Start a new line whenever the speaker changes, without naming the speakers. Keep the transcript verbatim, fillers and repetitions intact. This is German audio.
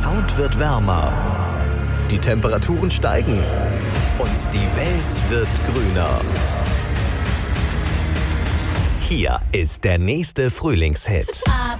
Sound wird wärmer. Die Temperaturen steigen. Und die Welt wird grüner. Hier ist der nächste Frühlingshit.